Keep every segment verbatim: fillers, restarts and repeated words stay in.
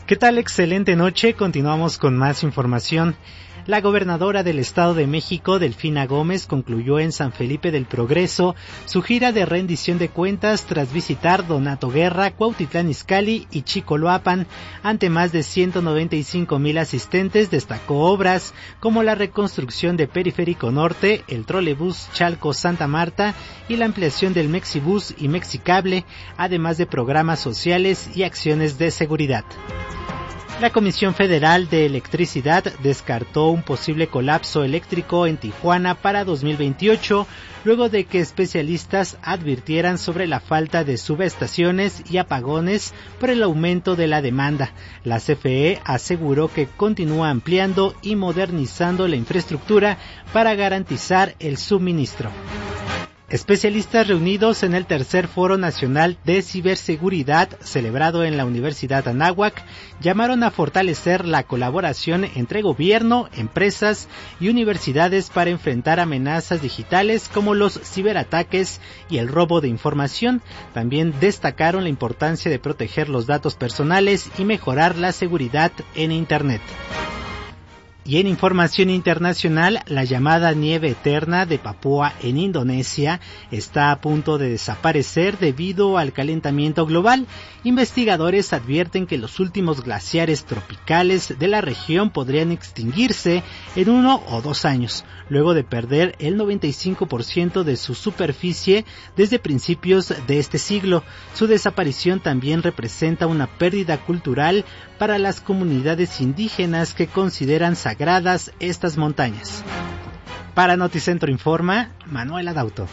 ¿Qué tal? Excelente noche. Continuamos con más información. La gobernadora del Estado de México, Delfina Gómez, concluyó en San Felipe del Progreso su gira de rendición de cuentas tras visitar Donato Guerra, Cuautitlán Izcalli y Chicoloapan. Ante más de ciento noventa y cinco mil asistentes, destacó obras como la reconstrucción de Periférico Norte, el trolebús Chalco-Santa Marta y la ampliación del Mexibús y Mexicable, además de programas sociales y acciones de seguridad. La Comisión Federal de Electricidad descartó un posible colapso eléctrico en Tijuana para dos mil veintiocho, luego de que especialistas advirtieran sobre la falta de subestaciones y apagones por el aumento de la demanda. La C F E aseguró que continúa ampliando y modernizando la infraestructura para garantizar el suministro. Especialistas reunidos en el tercer Foro Nacional de Ciberseguridad, celebrado en la Universidad Anáhuac, llamaron a fortalecer la colaboración entre gobierno, empresas y universidades para enfrentar amenazas digitales como los ciberataques y el robo de información. También destacaron la importancia de proteger los datos personales y mejorar la seguridad en Internet. Y en información internacional, la llamada nieve eterna de Papúa en Indonesia está a punto de desaparecer debido al calentamiento global. Investigadores advierten que los últimos glaciares tropicales de la región podrían extinguirse en uno o dos años, luego de perder el noventa y cinco por ciento de su superficie desde principios de este siglo. Su desaparición también representa una pérdida cultural para las comunidades indígenas que consideran sagradas estas montañas. Para Noticentro Informa, Manuel Adauto.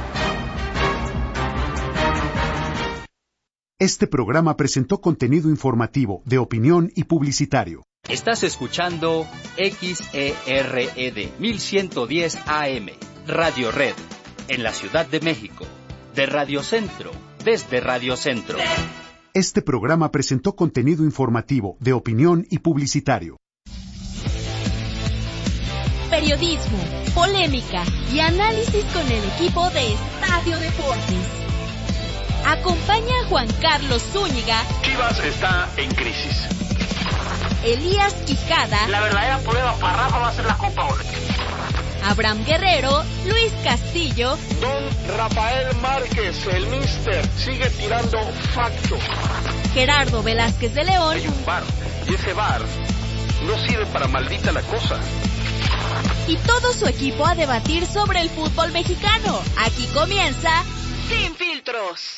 Este programa presentó contenido informativo, de opinión y publicitario. Estás escuchando X E R E D mil ciento diez A M, Radio Red, en la Ciudad de México, de Radio Centro, desde Radio Centro. Este programa presentó contenido informativo, de opinión y publicitario. Periodismo, polémica y análisis con el equipo de Estadio Deportes. Acompaña a Juan Carlos Zúñiga. Chivas está en crisis. Elías Quijada. La verdadera prueba para Rafa va a ser la Copa Oro. Abraham Guerrero, Luis Castillo. Don Rafael Márquez, el Mister, sigue tirando facto. Gerardo Velázquez de León. Hay un bar, y ese bar no sirve para maldita la cosa. Y todo su equipo a debatir sobre el fútbol mexicano. Aquí comienza Sin Filtros.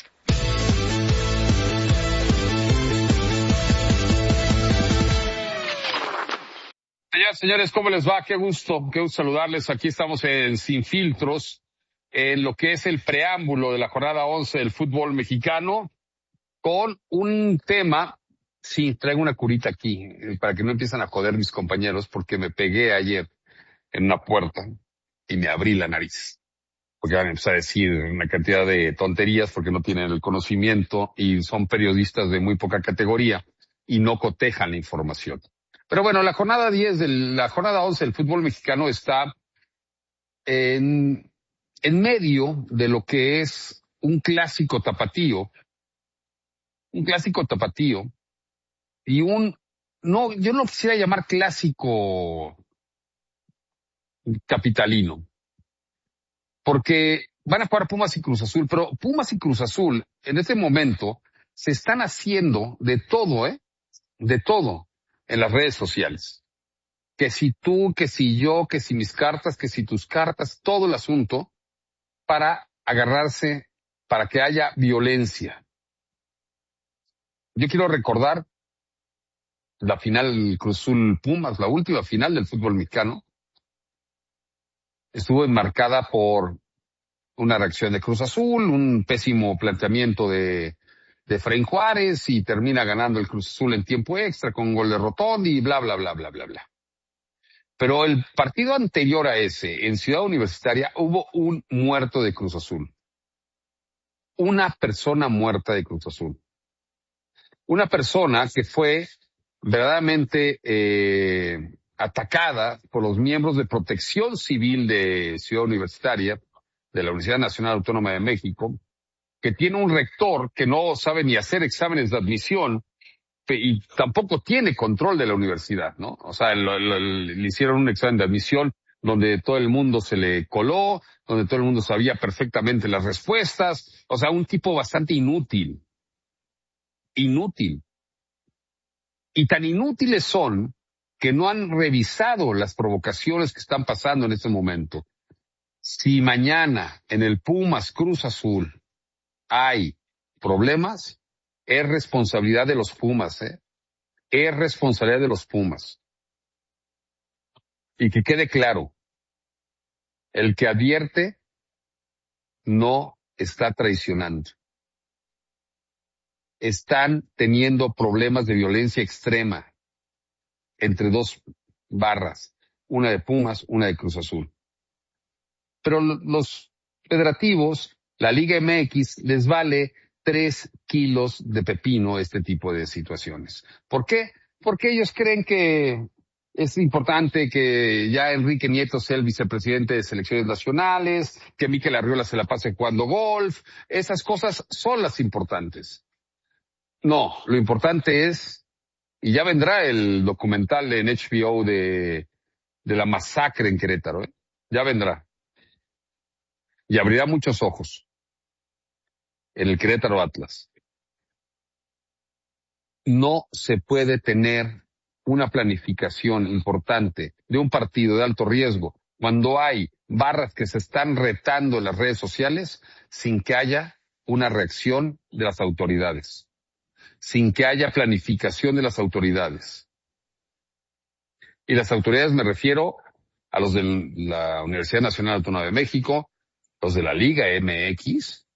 Señoras, señores, ¿cómo les va? Qué gusto, qué gusto saludarles. Aquí estamos en Sin Filtros, en lo que es el preámbulo de la jornada once del fútbol mexicano, con un tema. Sí, traigo una curita aquí, para que no empiecen a joder mis compañeros, porque me pegué ayer en una puerta y me abrí la nariz. Porque van a empezar a decir una cantidad de tonterías porque no tienen el conocimiento y son periodistas de muy poca categoría y no cotejan la información. Pero bueno, la jornada diez de la jornada once del fútbol mexicano está en, en medio de lo que es un clásico tapatío, un clásico tapatío y un, no, yo no quisiera llamar clásico capitalino, porque van a jugar Pumas y Cruz Azul, pero Pumas y Cruz Azul en este momento se están haciendo de todo, ¿eh? De todo. En las redes sociales. Que si tú, que si yo, que si mis cartas, que si tus cartas, todo el asunto para agarrarse, para que haya violencia. Yo quiero recordar la final Cruz Azul Pumas, la última final del fútbol mexicano. Estuvo enmarcada por una reacción de Cruz Azul, un pésimo planteamiento de de Efraín Juárez y termina ganando el Cruz Azul en tiempo extra con un gol de Rotondi y bla, bla, bla, bla, bla, bla. Pero el partido anterior a ese, en Ciudad Universitaria, hubo un muerto de Cruz Azul. Una persona muerta de Cruz Azul. Una persona que fue verdaderamente eh, atacada por los miembros de Protección Civil de Ciudad Universitaria, de la Universidad Nacional Autónoma de México, que tiene un rector que no sabe ni hacer exámenes de admisión y tampoco tiene control de la universidad, ¿no? O sea, lo, lo, le hicieron un examen de admisión donde todo el mundo se le coló, donde todo el mundo sabía perfectamente las respuestas. O sea, un tipo bastante inútil. Inútil. Y tan inútiles son que no han revisado las provocaciones que están pasando en este momento. Si mañana en el Pumas Cruz Azul hay problemas, es responsabilidad de los Pumas, ¿eh? Es responsabilidad de los Pumas. Y que quede claro, el que advierte no está traicionando. Están teniendo problemas de violencia extrema entre dos barras, una de Pumas, una de Cruz Azul. Pero los federativos, la Liga M X, les vale tres kilos de pepino este tipo de situaciones. ¿Por qué? Porque ellos creen que es importante que ya Enrique Nieto sea el vicepresidente de selecciones nacionales, que Mikel Arriola se la pase jugando golf. Esas cosas son las importantes. No, lo importante es, y ya vendrá el documental en H B O de, de la masacre en Querétaro, ¿eh? Ya vendrá. Y abrirá muchos ojos en el Querétaro Atlas. No se puede tener una planificación importante de un partido de alto riesgo cuando hay barras que se están retando en las redes sociales sin que haya una reacción de las autoridades, sin que haya planificación de las autoridades. Y las autoridades me refiero a los de la Universidad Nacional Autónoma de México, los de la Liga M X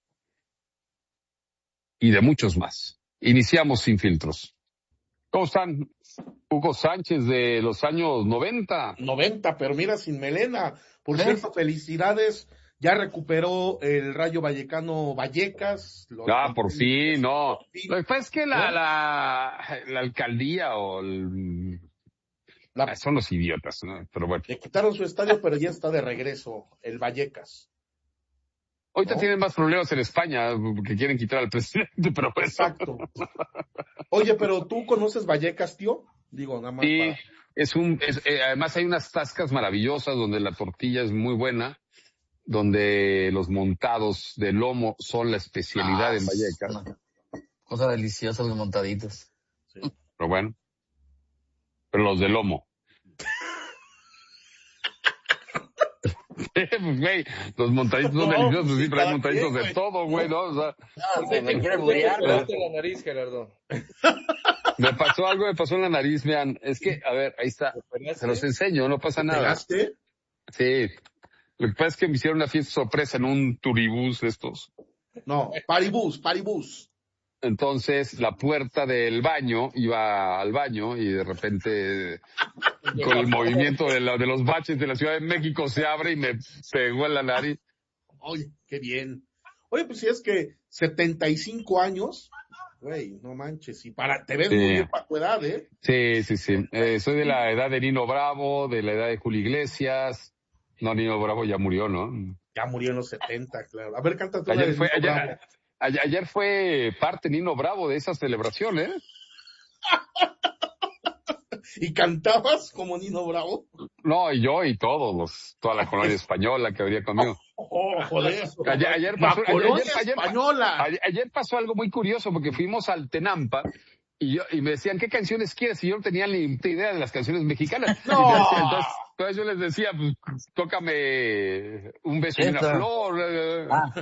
y de muchos más. Iniciamos Sin Filtros. ¿Cómo están? Hugo Sánchez de los años noventa. noventa, pero mira, sin melena. Por cierto, felicidades. Ya recuperó el Rayo Vallecano Vallecas. Ah, por fin, no. Lo que pasa es que la, la, la alcaldía o el... La... son los idiotas, ¿no? Pero bueno. Le quitaron su estadio, pero ya está de regreso, el Vallecas. Ahorita ¿no? Tienen más problemas en España, que quieren quitar al presidente, pero pues... Exacto. Oye, pero ¿tú conoces Vallecas, tío? Digo, nada más. Sí, para... es un, es, eh, además hay unas tascas maravillosas donde la tortilla es muy buena, donde los montados de lomo son la especialidad ah, en Vallecas. No. Cosa deliciosa los montaditos. Sí. Pero bueno, pero los de lomo. Pues, güey, los montaditos son no, deliciosos, sí, pero hay montaditos bien, de todo, güey, ¿no? O sea, no, se te quiere burear, ¿no? La nariz, Gerardo. Me pasó algo, me pasó en la nariz, vean. Es que, a ver, ahí está. Se los enseño, no pasa nada. ¿Pegaste? Sí. Lo que pasa es que me hicieron una fiesta sorpresa en un turibús de estos. No, paribús, paribús. Entonces, la puerta del baño, iba al baño y de repente, con el movimiento de, la, de los baches de la Ciudad de México, se abre y me pegó en la nariz. Oye, qué bien. Oye, pues si es que setenta y cinco años, güey, no manches, y para, te ves sí. muy bien para tu edad, ¿eh? Sí, sí, sí. Eh, soy de la edad de Nino Bravo, de la edad de Julio Iglesias. No, Nino Bravo ya murió, ¿no? Ya murió en los setenta, claro. A ver, cántate una ayer de fue, Nino ayer, Bravo. Ayer, ayer fue parte Nino Bravo de esa celebración, ¿eh? ¿Y cantabas como Nino Bravo? No, y yo y todos, los, toda la colonia española que habría conmigo. Oh, oh, joder. Ayer, ayer, pasó, la colonia ayer, ayer, española. Ayer, ayer pasó algo muy curioso porque fuimos al Tenampa y yo y me decían, ¿qué canciones quieres? Y yo no tenía ni idea de las canciones mexicanas. No. Entonces, entonces yo les decía, pues, tócame un beso y una flor. Ah.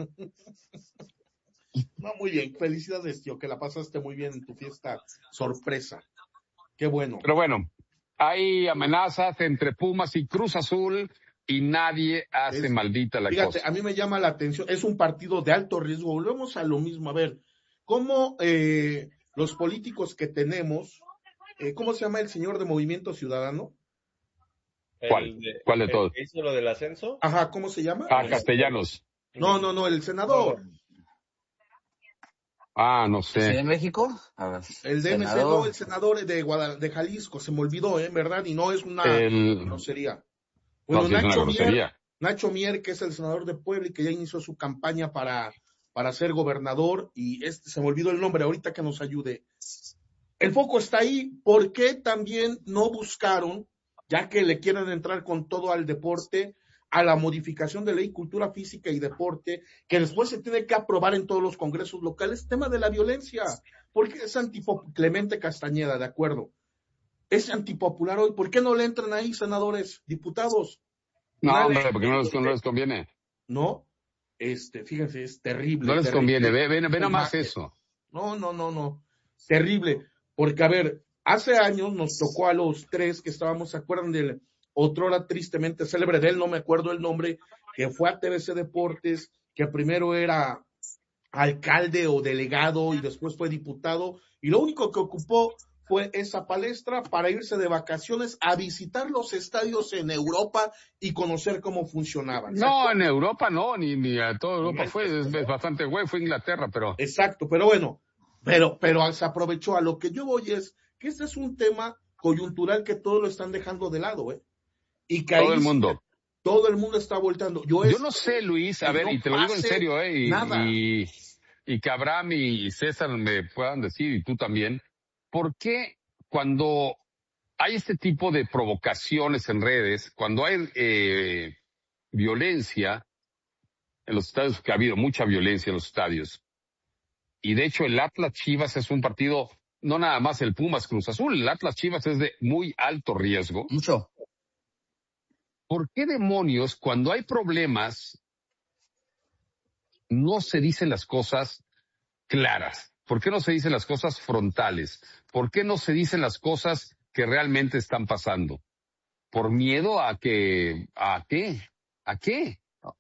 No, muy bien. Felicidades, tío, que la pasaste muy bien en tu fiesta sorpresa. Qué bueno. Pero bueno, hay amenazas entre Pumas y Cruz Azul y nadie hace es, maldita la fíjate, cosa. Fíjate, a mí me llama la atención. Es un partido de alto riesgo. Volvemos a lo mismo. A ver, ¿cómo eh, los políticos que tenemos, eh, ¿cómo se llama el señor de Movimiento Ciudadano? ¿Cuál? De, ¿Cuál de todos? ¿Hizo lo del ascenso? Ajá, ¿cómo se llama? Ah, Castellanos. No, no, no, el senador. Ah, no sé. ¿Sí de México? A ver. El D M C, senador. No, el senador de Guadal- de Jalisco, se me olvidó, ¿eh? ¿Verdad? Y no es una el... grosería. Bueno, no, sí Nacho, es una Mier, grosería. Nacho Mier, que es el senador de Puebla y que ya inició su campaña para, para ser gobernador, y este, se me olvidó el nombre, ahorita que nos ayude. El foco está ahí. ¿Por qué también no buscaron, ya que le quieren entrar con todo al deporte, a la modificación de ley cultura física y deporte, que después se tiene que aprobar en todos los congresos locales, tema de la violencia? Porque es antipopular, Clemente Castañeda, de acuerdo, es antipopular hoy. ¿Por qué no le entran ahí senadores, diputados? No, no hombre, porque no les, no les conviene. No, este, fíjense, es terrible. No les terrible. conviene, ve, ve, ve nada más eso. No, no, no, no, terrible. Porque, a ver, hace años nos tocó a los tres que estábamos, ¿se acuerdan del otrora tristemente célebre de él? No me acuerdo el nombre, que fue a T V C Deportes, que primero era alcalde o delegado y después fue diputado, y lo único que ocupó fue esa palestra para irse de vacaciones a visitar los estadios en Europa y conocer cómo funcionaban. No, en Europa no, ni, ni a toda Europa fue, es, es bastante güey, fue Inglaterra, pero... Exacto, pero bueno, pero, pero se aprovechó. A lo que yo voy es que este es un tema coyuntural que todos lo están dejando de lado, ¿eh? Y que todo ahí el mundo. Todo el mundo está voltando. Yo, yo no sé, Luis, a ver, no y te lo digo en serio, ¿eh? Y, nada. y, y que Abraham y César me puedan decir, y tú también, ¿por qué cuando hay este tipo de provocaciones en redes, cuando hay eh, violencia en los estadios, que ha habido mucha violencia en los estadios, y de hecho el Atlas Chivas es un partido, no nada más el Pumas Cruz Azul, el Atlas Chivas es de muy alto riesgo. Mucho. ¿Por qué demonios cuando hay problemas no se dicen las cosas claras? ¿Por qué no se dicen las cosas frontales? ¿Por qué no se dicen las cosas que realmente están pasando? ¿Por miedo a que, a qué? ¿A qué?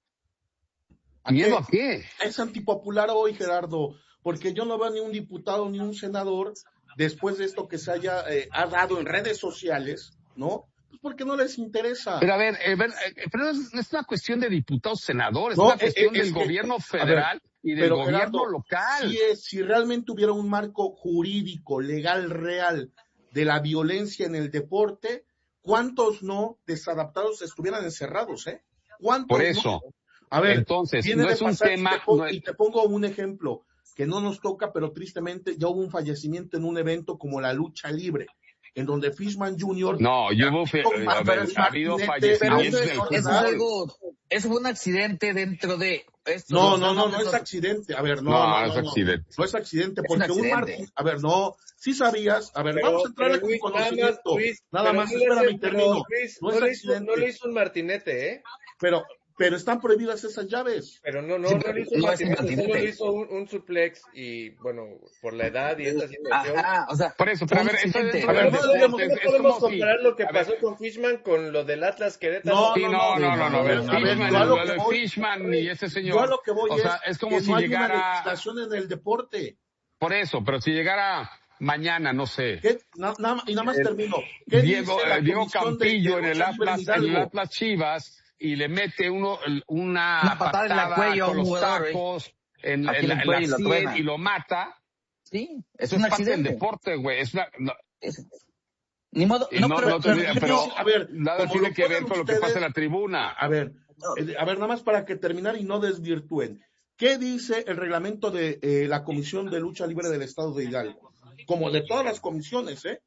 ¿A ¿Miedo qué? a qué? Es antipopular hoy, Gerardo, porque yo no veo ni un diputado ni un senador después de esto que se haya eh, ha dado en redes sociales, ¿no? Pues porque no les interesa. Pero a ver, eh, ver eh, pero es, es una cuestión de diputados senadores, no, es una cuestión es, es del que, gobierno federal ver, y del gobierno Gerardo, local. Si, es, si realmente hubiera un marco jurídico, legal, real de la violencia en el deporte, ¿cuántos no desadaptados estuvieran encerrados, eh? ¿Cuántos Por eso. No? A ver, entonces, no es un tema... Y te, pongo, no es... y te pongo un ejemplo que no nos toca, pero tristemente ya hubo un fallecimiento en un evento como la lucha libre, en donde Fishman junior No, yo hubo fe... a ver, ha habido fallecimientos del fútbol. Eso, es algo, eso fue un accidente dentro de... Esto, no, no, no, no es accidente. A ver, no, no, no, no, no, es accidente. No, no es accidente, es porque un, un Martín, a ver, no, sí sabías, a ver, pero, vamos a entrar con conocimiento. Luis, nada más, espérame, Luis, termino. Luis, no, no, es le accidente. hizo, no le hizo un martinete, ¿eh? Pero, pero están prohibidas esas llaves. Pero no, no, sí, no le hizo no un martinete, martinete. solo le hizo un, un suplex y, bueno, por la edad y esta situación. Ajá, o sea, por eso, pero a ver, eso, a eso, ver, no podemos, es, no es podemos como comparar si, lo que a pasó ver, con Fishman con lo del Atlas Querétaro. No, sí, no, no, no, no, a ver, a ver, Fishman, yo a lo que lo de voy, Fishman y ese señor, yo a lo que voy o sea, es, es como que si no hay llegara, una legislación en el deporte. Por eso, pero si llegara mañana, no sé. ¿Qué? Na, na, y nada más termino. ¿Qué Diego, dice la Diego de, Campillo de en el Atlas, en el Atlas Chivas, y le mete uno una, una patada, patada en la cuello con los jugador, tacos eh. en, en, en, la, en la y, sien y lo mata. Sí, es Eso un es parte accidente. del deporte, güey. Es una, no. es, ni modo, no, no, no, pero, no te, pero, pero a ver, nada tiene que ver con ustedes, lo que pasa en la tribuna. A ver, a ver, nada más para que terminar y no desvirtúen. ¿Qué dice el reglamento de eh, la Comisión de Lucha Libre del Estado de Hidalgo? Como de todas las comisiones, ¿eh?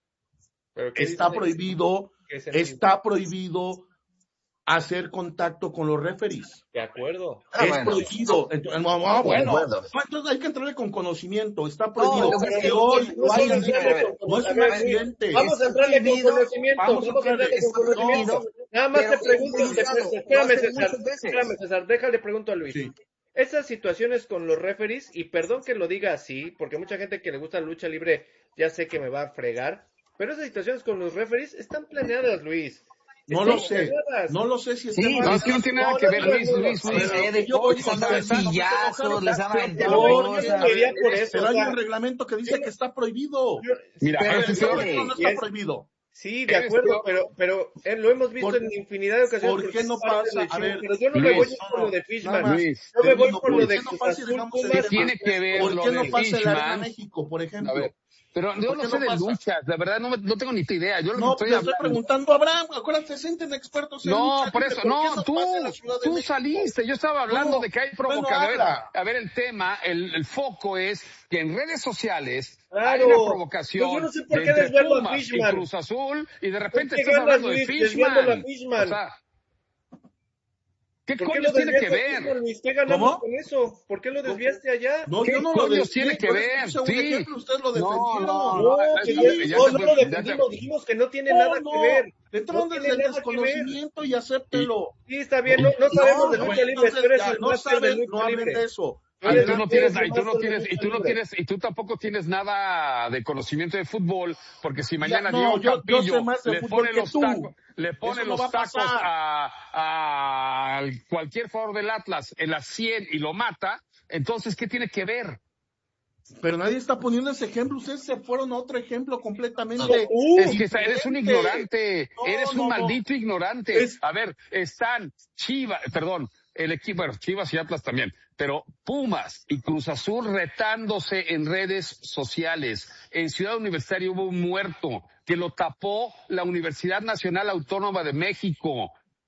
Está prohibido, está prohibido hacer contacto con los referees. De acuerdo. Es ah, bueno. prohibido. Entonces, ah, bueno, entonces hay que entrarle con conocimiento. Está prohibido. No, porque hoy no, hay, no, no es un accidente. Vamos a entrarle con conocimiento. Vamos a entrarle con conocimiento. Nada más te pregunto, espérame César, espérame César, déjale pregunto a Luis. Sí. Esas situaciones con los referees, y perdón que lo diga así, porque mucha gente que le gusta la lucha libre ya sé que me va a fregar, pero esas situaciones con los referees están planeadas, Luis. No lo sé, no lo sé si está sí, no, es que no tiene nada que ver, Luis, Luis, Luis. Yo voy a dar sillazos, les van a por eso. Pero hay un reglamento que dice que está prohibido. Mira, pero no está prohibido. Sí, de acuerdo, pero pero eh, lo hemos visto en infinidad de ocasiones. ¿Por qué no pasa? A ver, pero yo no me voy con lo de Fishman. Yo me voy con lo de Cruz Azul. ¿Qué tiene que ver lo de Fishman? ¿Por qué no pasa el Arena México, por ejemplo? Pero yo no sé de luchas, de verdad no, me, no tengo ni idea. Yo no, estoy, estoy preguntando a Abraham, acuérdate, se sienten expertos en No, lucha, por eso, no, no tú, tú saliste, yo estaba hablando no, de que hay provocadores. Bueno, a ver, el tema, el, el foco es que en redes sociales Claro. Hay una provocación yo no sé por de qué entre desviarlo a Pumas y Fishman. Cruz Azul y de repente ¿Por qué estás hablando ganas, de Luis, desviándolo a Fishman. Fishman? O sea, ¿qué ¿Por qué coño lo tiene que desviaste a ver? Fishman, Luis? ¿Qué ganamos ¿Cómo? con eso? ¿Por qué lo desviaste allá? No, ¿Qué yo no lo coños defendí, tiene que por eso ver? puse un Sí. ejemplo, ustedes lo No, defendieron. no, No, no, que ya- ya- ya no, te- no lo ya te- defendimos, dijimos que no tiene No, nada no, que ver. entraron No desde tiene el nada que ver. desconocimiento y acéptelo. Sí, está bien, no, no sabemos de No, lucha libre, entonces tú eres ya el no máster de saben, lucha no hablen libre. de eso. Tú Y eres- tú no tú tienes, eres el y tú no máster de tienes, y lucha tú no libre. tienes, y tú tampoco tienes nada de conocimiento de fútbol, porque si mañana no, Diego yo- yo Campillo sé más de le fútbol pone que los tú. tacos, le pone Eso no los va a tacos pasar. a, a cualquier jugador del Atlas en las cien y lo mata, entonces ¿qué tiene que ver? Pero nadie está poniendo ese ejemplo. Ustedes se fueron a otro ejemplo completamente. Uh, Es que eres un ignorante, No, eres un no, no. maldito ignorante. Es- A ver, están Chivas, perdón, el equipo, bueno, Chivas y Atlas también, pero Pumas y Cruz Azul retándose en redes sociales. En Ciudad Universitaria hubo un muerto que lo tapó la Universidad Nacional Autónoma de México.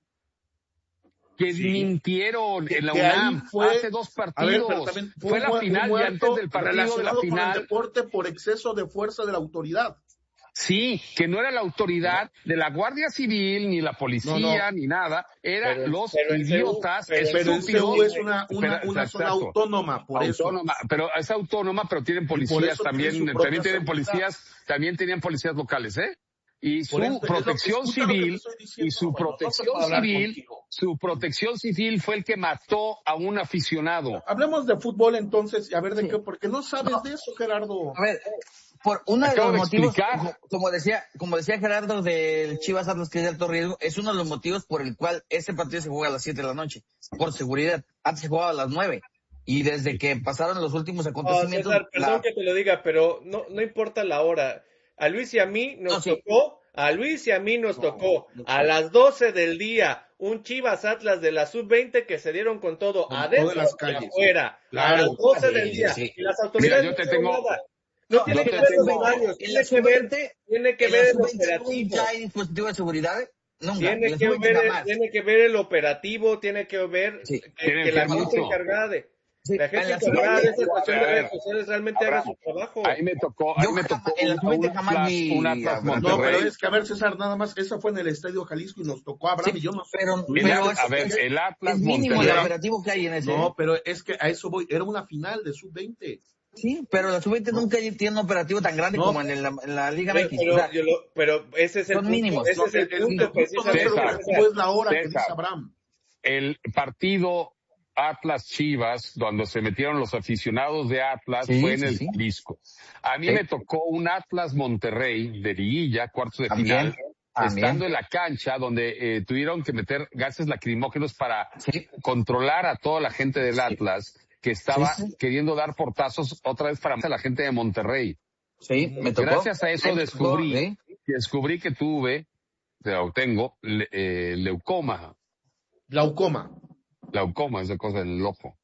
Que Sí. mintieron Que- en la que ahí UNAM fue- hace dos A ver, partidos. pero también fue fue la un final y muerto antes del partido de la relacionado con el final. deporte por exceso de fuerza de la autoridad. Sí, que no era la autoridad de la Guardia Civil, ni la policía, No, no. ni nada. Eran Pero- los pero en C U, idiotas, pero- Pero el estúpidos. C U es una, una, Espera, una zona exacto. autónoma, por eso. Autónoma, pero es autónoma, pero tienen por policías eso también, tiene su también propia tienen seguridad. policías, también tenían policías locales, ¿eh? Y su Por eso, es lo que- protección escucha lo que te civil, estoy diciendo, y su Romano, no se protección puede hablar civil, contigo. su protección civil fue el que mató a un aficionado. Hablemos de fútbol entonces, y a ver de Sí. qué, porque no sabes No. de eso, Gerardo. A ver, por uno de Acabo los de motivos, explicar. como, como decía, como decía Gerardo del Chivas Atlas, que es de alto riesgo, es uno de los motivos por el cual este partido se juega a las siete de la noche, por seguridad. Antes se jugaba a las nueve. Y desde que pasaron los últimos No, acontecimientos, César, perdón la- que te lo diga, pero no, no importa la hora. A Luis y a mí nos No, sí. tocó, a Luis y a mí nos tocó a las doce del día un Chivas Atlas de la sub veinte que se dieron con todo Con adentro todas las y calles. afuera. Claro. A las doce Sí, del día. sí. Y las autoridades Mira, yo te no hicieron tengo- nada. No No, tiene yo que te ver los tengo- horarios, en tiene la que sub ver, veinte, tiene que en ver la el sub veinte operativo. nunca hay dispositivo de seguridad, ¿eh? Nunca. Tiene En la que, sub veinte ver, jamás. tiene que ver el operativo, tiene que ver Sí. que, Tiene que que la ver gente mucho. encargada de Sí, la en gente la encargada de sub veinte, esa cuestión de a ver, redes sociales realmente haga Abraham, su trabajo. Ahí me tocó, ahí Yo me jamás- tocó en la un, sub veinte un jamás Atlas, vi un Atlas a- No, Monterrey. pero es que a ver, César, nada más, esa fue en el Estadio Jalisco y nos tocó a Abraham Sí, y yo no sé. pero, El pero Atlas- es, a ver, es- el Atlas es mínimo el Monterrey. operativo que hay en ese. No, pero es que a eso voy, era una final de sub veinte. Sí, pero la sub veinte nunca tiene un operativo tan grande No. como en la, en la Liga Pero, M X. pero, o sea, yo lo- pero ese es el son punto, mínimos. ese No, es el, el- el- punto el punto precisamente. del César, operativo es la hora que César. dice Abraham. El partido Atlas Chivas, cuando se metieron los aficionados de Atlas, Sí, fue en sí, el sí. Jalisco. A mí Sí. me tocó un Atlas Monterrey de liguilla, cuartos de También, final, también. estando en la cancha donde eh, tuvieron que meter gases lacrimógenos para Sí. controlar a toda la gente del Atlas que estaba Sí, sí. queriendo dar portazos otra vez para a la gente de Monterrey. Sí, me tocó. Gracias a eso Me tocó, descubrí, ¿sí? descubrí que tuve, o tengo, le- eh, leucoma. Glaucoma. Glaucoma, es de cosa del ojo.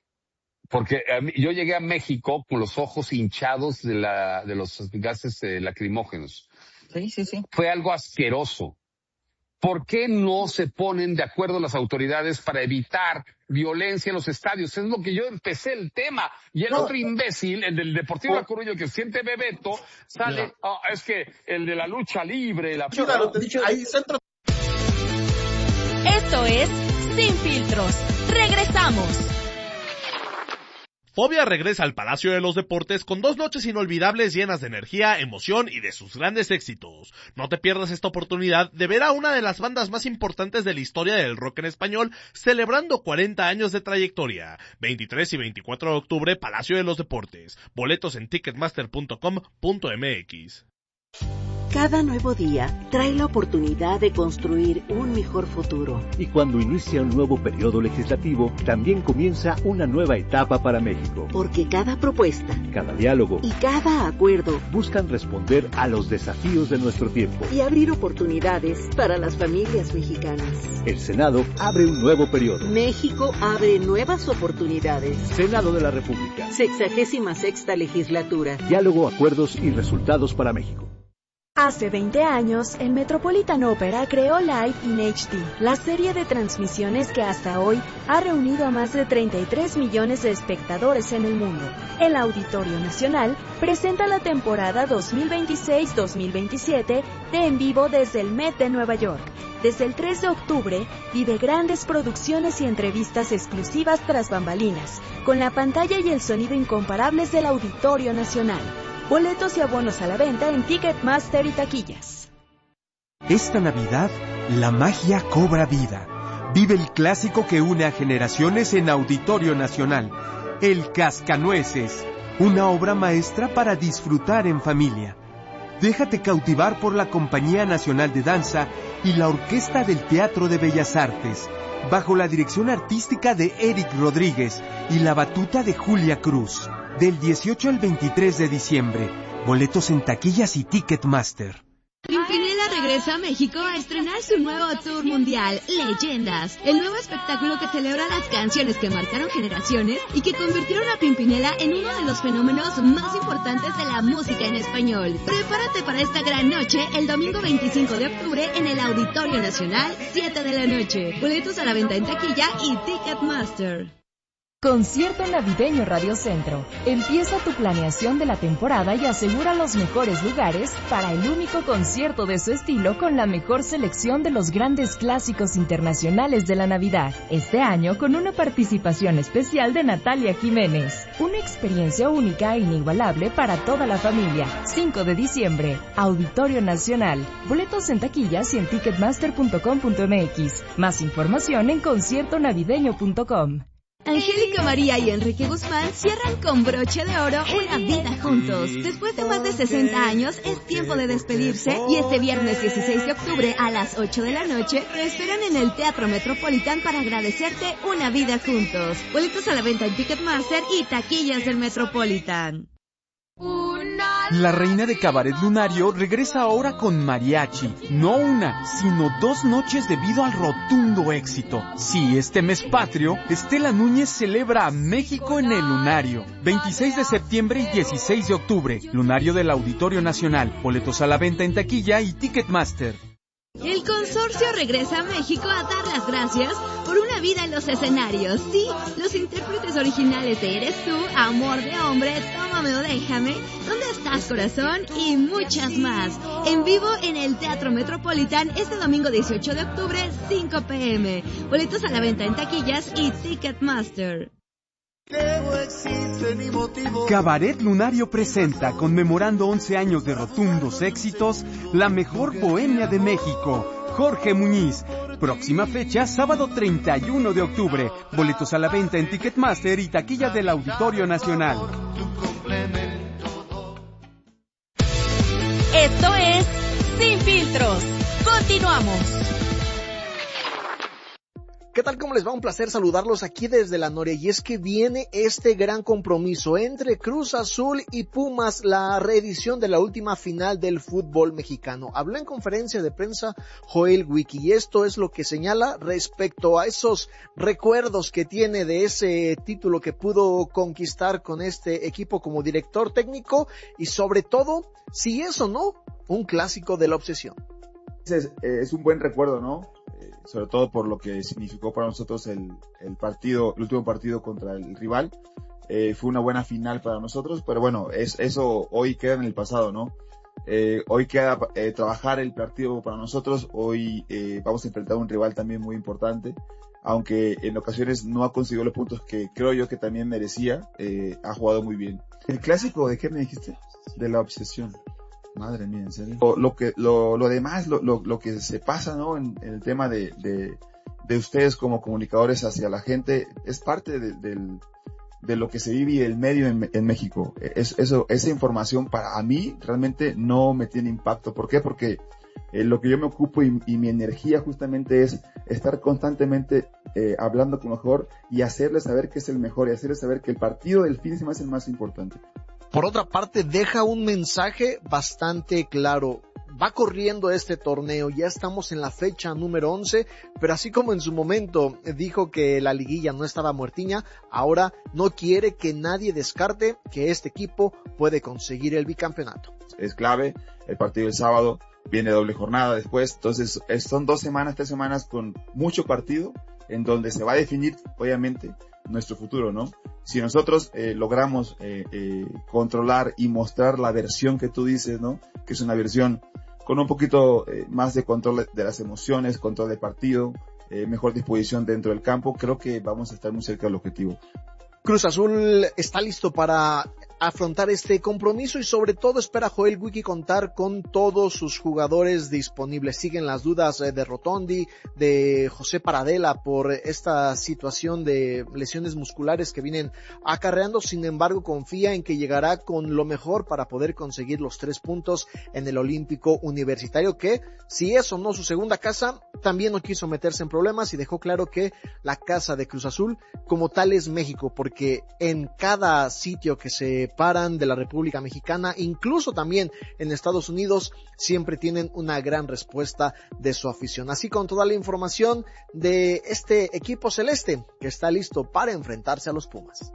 Porque a mí- yo llegué a México con los ojos hinchados de la de los gases eh, lacrimógenos. Sí, sí, sí. Fue algo asqueroso. ¿Por qué no se ponen de acuerdo las autoridades para evitar violencia en los estadios? Es lo que yo empecé el tema. Y el No. otro imbécil, el del Deportivo Oh. La Coruña, que siente Bebeto, sale, Ya. "Ah, es que el de la lucha libre, la... Claro, te dije, ahí centro. Esto es Sin Filtros. Regresamos. Fobia regresa al Palacio de los Deportes con dos noches inolvidables llenas de energía, emoción y de sus grandes éxitos. No te pierdas esta oportunidad de ver a una de las bandas más importantes de la historia del rock en español celebrando cuarenta años de trayectoria. veintitrés y veinticuatro de octubre, Palacio de los Deportes. Boletos en ticketmaster punto com punto m x. Cada nuevo día trae la oportunidad de construir un mejor futuro. Y cuando inicia un nuevo periodo legislativo, también comienza una nueva etapa para México. Porque cada propuesta, Cada diálogo y cada acuerdo buscan responder a los desafíos de nuestro tiempo. y abrir oportunidades para las familias mexicanas. El Senado abre un nuevo periodo. México abre nuevas oportunidades. Senado de la República. Sexagésima sexta legislatura. Diálogo, acuerdos y resultados para México. Hace veinte años, el Metropolitan Opera creó Live in H D, la serie de transmisiones que hasta hoy ha reunido a más de treinta y tres millones de espectadores en el mundo. El Auditorio Nacional presenta la temporada dos mil veintiséis dos mil veintisiete de En Vivo desde el Met de Nueva York. Desde el tres de octubre, vive grandes producciones y entrevistas exclusivas tras bambalinas, con la pantalla y el sonido incomparables del Auditorio Nacional. Boletos y abonos a la venta en Ticketmaster y taquillas. Esta Navidad, la magia cobra vida. Vive el clásico que une a generaciones en Auditorio Nacional, El Cascanueces, una obra maestra para disfrutar en familia. Déjate cautivar por la Compañía Nacional de Danza y la Orquesta del Teatro de Bellas Artes, bajo la dirección artística de Eric Rodríguez y la batuta de Julia Cruz. Del dieciocho al veintitrés de diciembre. Boletos en taquillas y Ticketmaster. Pimpinela regresa a México a estrenar su nuevo tour mundial, Leyendas, el nuevo espectáculo que celebra las canciones que marcaron generaciones y que convirtieron a Pimpinela en uno de los fenómenos más importantes de la música en español. Prepárate para esta gran noche el domingo veinticinco de octubre en el Auditorio Nacional, siete de la noche. Boletos a la venta en taquilla y Ticketmaster. Concierto Navideño Radio Centro. Empieza tu planeación de la temporada y asegura los mejores lugares para el único concierto de su estilo con la mejor selección de los grandes clásicos internacionales de la Navidad. Este año con una participación especial de Natalia Jiménez. Una experiencia única e inigualable para toda la familia. cinco de diciembre, Auditorio Nacional. Boletos en taquillas y en ticketmaster punto com punto m x. Más información en concierto navideño punto com. Angélica María y Enrique Guzmán cierran con broche de oro una vida juntos. Después de más de sesenta años, es tiempo de despedirse y este viernes dieciséis de octubre a las ocho de la noche te esperan en el Teatro Metropolitan para agradecerte una vida juntos. Boletos a la venta en Ticketmaster y taquillas del Metropolitan. La reina de Cabaret Lunario regresa ahora con mariachi. No una, sino dos noches debido al rotundo éxito. Sí, este mes patrio, Estela Núñez celebra a México en el Lunario. veintiséis de septiembre y dieciséis de octubre. Lunario del Auditorio Nacional. Boletos a la venta en taquilla y Ticketmaster. El consorcio regresa a México a dar las gracias por una vida en los escenarios. Sí, los intérpretes originales de Eres Tú, Amor de Hombre, Tómame o Déjame, ¿Dónde estás, corazón? Y muchas más. En vivo en el Teatro Metropolitan este domingo dieciocho de octubre, cinco p m. Boletos a la venta en taquillas y Ticketmaster. Cabaret Lunario presenta, conmemorando once años de rotundos éxitos, la mejor bohemia de México, Jorge Muñiz. Próxima fecha, sábado treinta y uno de octubre. Boletos a la venta en Ticketmaster y taquilla del Auditorio Nacional. Esto es Sin Filtros. Continuamos. ¿Qué tal? ¿Cómo les va? Un placer saludarlos aquí desde la Noria. Y es que viene este gran compromiso entre Cruz Azul y Pumas, la reedición de la última final del fútbol mexicano. Habló en conferencia de prensa Joel Wiki y esto es lo que señala respecto a esos recuerdos que tiene de ese título que pudo conquistar con este equipo como director técnico y sobre todo, si es o no, un clásico de la obsesión. Es, es un buen recuerdo, ¿no? Sobre todo por lo que significó para nosotros el, el partido, el último partido contra el rival. Eh, fue una buena final para nosotros, pero bueno, es, eso hoy queda en el pasado, ¿no? Eh, hoy queda eh, trabajar el partido para nosotros. Hoy eh, vamos a enfrentar a un rival también muy importante, aunque en ocasiones no ha conseguido los puntos que creo yo que también merecía. Eh, ha jugado muy bien. ¿El clásico de qué me dijiste? De la obsesión. Madre mía, en serio. Lo, lo que, lo, lo demás, lo, lo, lo que se pasa, ¿no? En, en el tema de, de, de ustedes como comunicadores hacia la gente, es parte de, de, de lo que se vive el medio en, en México. Es, eso, esa información para a mí realmente no me tiene impacto. ¿Por qué? Porque eh, lo que yo me ocupo y, y mi energía justamente es estar constantemente eh, hablando con lo mejor y hacerles saber que es el mejor y hacerles saber que el partido del fin de semana es el más importante. Por otra parte, deja un mensaje bastante claro. va corriendo este torneo, ya estamos en la fecha número once, pero así como en su momento dijo que la liguilla no estaba muertiña, ahora no quiere que nadie descarte que este equipo puede conseguir el bicampeonato. Es clave, el partido del sábado, viene doble jornada después, entonces son dos semanas, tres semanas con mucho partido, en donde se va a definir, obviamente, nuestro futuro, ¿no? Si nosotros eh, logramos eh, eh, controlar y mostrar la versión que tú dices, ¿no? Que es una versión con un poquito eh, más de control de las emociones, control de partido, eh, mejor disposición dentro del campo, creo que vamos a estar muy cerca del objetivo. Cruz Azul está listo para afrontar este compromiso y sobre todo espera Joel Wiki contar con todos sus jugadores disponibles. Siguen las dudas de Rotondi, de José Paradela por esta situación de lesiones musculares que vienen acarreando. Sin embargo, confía en que llegará con lo mejor para poder conseguir los tres puntos en el Olímpico Universitario, que si es o no su segunda casa, también no quiso meterse en problemas y dejó claro que la casa de Cruz Azul como tal es México, porque en cada sitio que se paran de la República Mexicana, incluso también en Estados Unidos, siempre tienen una gran respuesta de su afición. Así con toda la información de este equipo celeste que está listo para enfrentarse a los Pumas.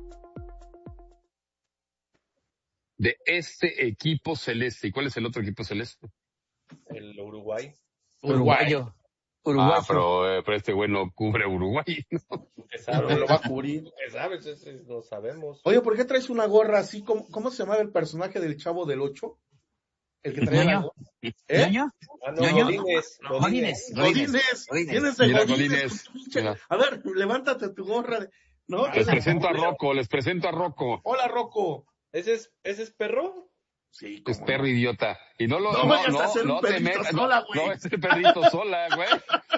De este equipo celeste. ¿Y cuál es el otro equipo celeste? El Uruguay. Uruguayo. Uruguayo. Ah, pero, eh, pero este güey no cubre Uruguay, ¿no? No lo va a cubrir. ¿Sabes? Eso no sabemos. Oye, ¿por qué traes una gorra así? ¿Cómo, cómo se llamaba el personaje del Chavo del Ocho? El que traía la gorra. ¿Eh? ¿Ñoño? Ah, no, ¿Ñoño? Godínez. Godínez. Godínez. Tienes de Mira, Godínez. Mira. A ver, levántate tu gorra. de- ¿No? Les presento a Rocco, les presento a Rocco. Hola, Rocco. ¿Ese es, ese es perro? Sí, Es perro idiota. Y no lo, No no, vayas no, a hacer no un te perrito metas, sola, no, güey. no, es el perrito sola, güey.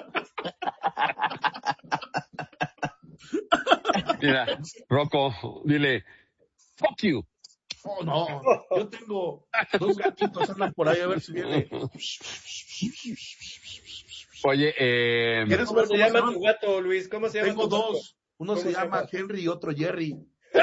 Mira, Rocco, dile, fuck you. Oh, no. Yo tengo dos gatitos, andan por ahí a ver si viene. Oye, eh, ¿Quieres ¿Cómo ver se cómo llama son? tu gato, Luis? ¿Cómo se llama Tengo tu gato? dos. Uno ¿Cómo se se llama llama? Henry y otro Jerry.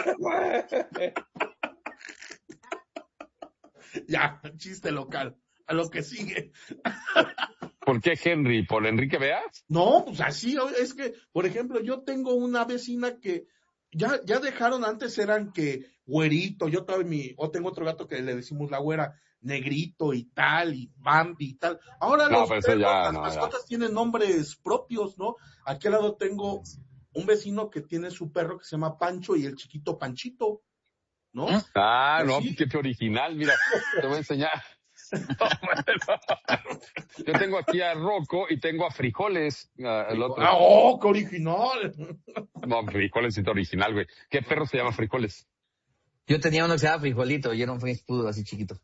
Ya, chiste local. A lo que sigue. ¿por qué Henry? ¿Por Enrique Bea? No, pues así, es que, por ejemplo, yo tengo una vecina que ya, ya dejaron, antes eran que güerito, yo todavía mi, o tengo otro gato que le decimos la güera, negrito y tal, y Bambi y tal. Ahora No, los pero eso perros, ya, las no, mascotas tienen nombres propios, ¿no? Aquí al lado tengo un vecino que tiene su perro que se llama Pancho y el chiquito Panchito, ¿no? Ah, no, ¿Sí? qué original, mira, te voy a enseñar. No, bueno. Yo tengo aquí a Rocco y tengo a Frijoles, ah, el otro. Ah, ¡oh, qué original! No, Frijoles es original, güey. ¿Qué perro se llama Frijoles? Yo tenía uno que se llama Frijolito y era un frispudo así chiquito.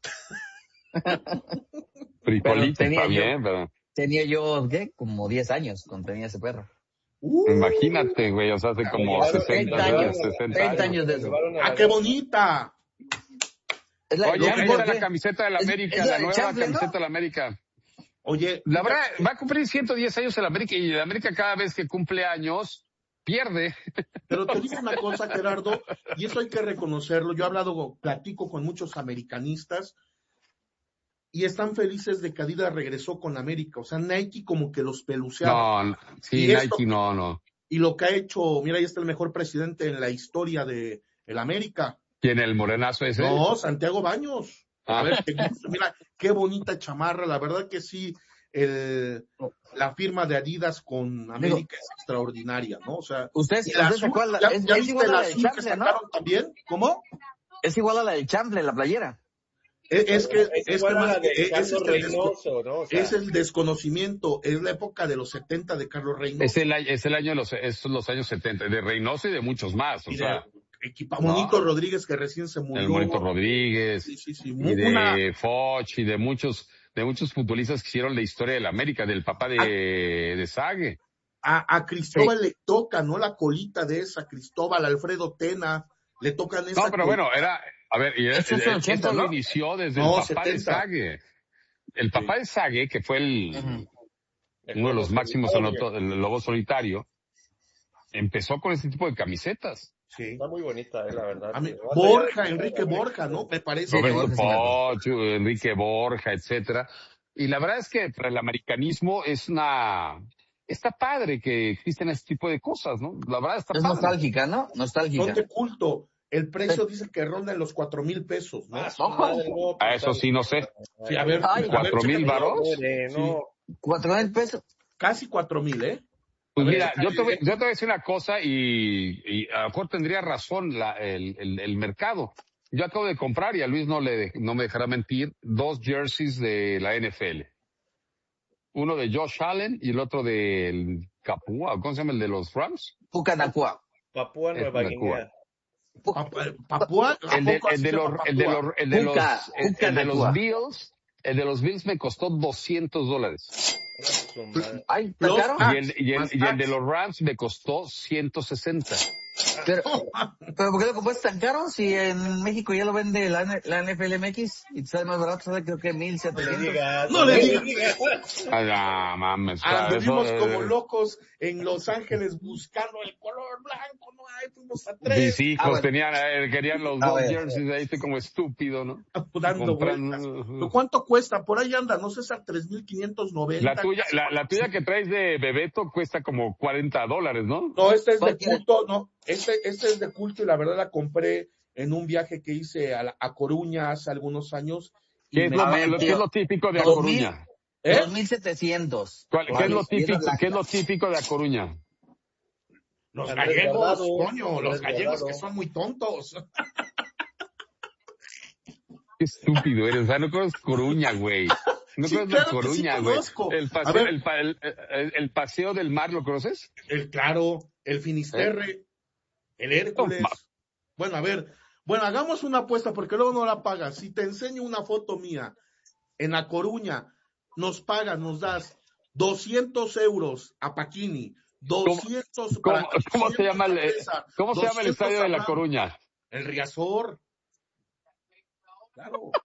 Frijolito, tenía está yo- bien, pero Tenía yo, ¿qué? Como diez años cuando tenía ese perro. Uh, imagínate, güey, o sea, hace como llevaron sesenta treinta años, años, sesenta treinta años. años de eso. Llevaron a ¡Ah, la qué gata. bonita! Es la, Oye, ¿no? ahí ¿Por está qué? la camiseta de la Es- América, es la la del nueva chanfle, ¿no? camiseta de la América. Oye, La verdad, va a cumplir ciento diez años el América y el América cada vez que cumple años, pierde. pero te digo una cosa, Gerardo, y eso hay que reconocerlo. Yo he hablado, platico con muchos americanistas y están felices de que Adidas regresó con América. O sea, Nike como que los peluceaba. No, no, sí, Y Nike esto- no, no. Y lo que ha hecho, mira, ahí está el mejor presidente en la historia de el América. ¿Quién, el morenazo ese? No, Santiago Baños. A Ah. ver, qué gusto. Mira, qué bonita chamarra. La verdad que sí, el, la firma de Adidas con América es extraordinaria, ¿no? O sea, Ustedes, y la ustedes se azul, acuerdan, ¿ya, es, ya es viste igual a la la del azul que chanfle, ¿no? sacaron también? ¿Cómo? Es igual a la del chanfle, la playera. Es, es que, Es es que igual a más la de es, Carlos es el desco- Reynoso, ¿no? O sea, es el desconocimiento, es la época de los setenta de Carlos Reynoso. Es el, año- es el año de los, es los años setenta, de Reynoso y de muchos más, o Y de sea, equipa Monito Rodríguez, que recién se murió. el Monito Rodríguez, Sí, sí, sí. y de Una- Foch, y de muchos, de muchos futbolistas que hicieron la historia de la América, del papá de, de Sague. a, a Cristóbal le toca, ¿no? La colita de esa, Cristóbal, Alfredo Tena, le tocan esa. No, pero bueno, era, a ver, y Eso es el- ochenta, esto lo ¿no? inició desde No, el papá de setenta. Sague. El papá de Sague, que fue el, Ujú. uno de los máximos solitario. anoto- el lobo solitario, empezó con este tipo de camisetas. Sí. Está muy bonita, eh, la verdad. A mí- Más allá Borja, de- Enrique Borja, ¿no? Me parece. Sí, Roberto Borja, sí me acuerdo. Poch, Enrique Borja, etcétera. Y la verdad es que para el americanismo es una... Está padre que existen ese tipo de cosas, ¿no? La verdad está es padre. nostálgica, ¿no? Nostálgica. Son de culto. El precio dice que ronda en los cuatro mil pesos, ¿no? Oh, a eso sí, no sé. Sí, a ver, Ay, ¿Cuatro mil varos? Sí. ¿Cuatro mil pesos? Casi cuatro mil, ¿eh? Pues A ver, mira, yo te, voy, eh, yo te voy a decir una cosa y, y a lo mejor tendría razón la, el, el, el mercado. Yo acabo de comprar, y a Luis no, le, no me dejará mentir, dos jerseys de la N F L. Uno de Josh Allen y el otro del Capua, ¿cómo se llama el de los Rams? Pucanacua. Papúa Nueva Guinea. Papúa, el de, el de los, el de los, el de los, el, el de los Bills, el de los Bills me costó doscientos dólares. Ay, ¿tan caro? Y el, y, el, y el de los Rams me costó ciento sesenta. Pero, pero ¿por qué lo compraste tan caro? Si en México ya lo vende la, la N F L M X y te sale más barato, sale creo que mil setecientos. No le digas. Ay, no, mames. Anduvimos eso, como eh, locos en Los Ángeles buscando el color blanco, no hay, fuimos a tres. Mis hijos Ah, bueno. tenían, eh, querían los A dos ver. jerseys, ahí estoy como estúpido, ¿no? Dando Comprando. vueltas. ¿Pero cuánto cuesta? Por ahí anda, no sé, a tres mil quinientos noventa. La tuya, la, la tuya que traes de Bebeto cuesta como cuarenta dólares, ¿no? No, este es de Cualquiera. culto, no, este, este es de culto y la verdad la compré en un viaje que hice a, la- a Coruña hace algunos años. Y ¿Qué es me- lo, A ver, lo- qué tío. es lo típico de A Dos mil. Coruña? ¿Eh? dos mil setecientos. ¿Cuál- ¿Qué es lo Vale, y típico, blanca. qué es lo típico de A Coruña? Los Andrés gallegos, Guardado, coño, los Andrés gallegos Guardado. que son muy tontos. Qué estúpido eres, o sea, no conoces Coruña, güey. No Sí, conoces la claro que sí Coruña, güey. conozco. El A paseo, ver. el, pa- el, el- el paseo del mar, ¿lo conoces? El claro, el Finisterre, el Hércules. No, ma- Bueno, a ver, bueno, hagamos una apuesta porque luego no la pagas. Si te enseño una foto mía en La Coruña, nos pagas, nos das doscientos euros a Paquini, doscientos ¿Cómo, para cómo se llama el, a César, cómo se llama el doscientos estadio de a La Abraham, Coruña? El Riazor. Claro.